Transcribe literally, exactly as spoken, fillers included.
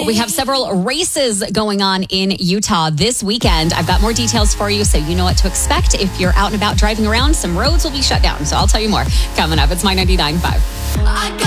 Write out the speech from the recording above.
We have several races going on in Utah this weekend. I've got more details for you so you know what to expect. If you're out and about driving around, some roads will be shut down. So I'll tell you more coming up. It's My ninety-nine point five.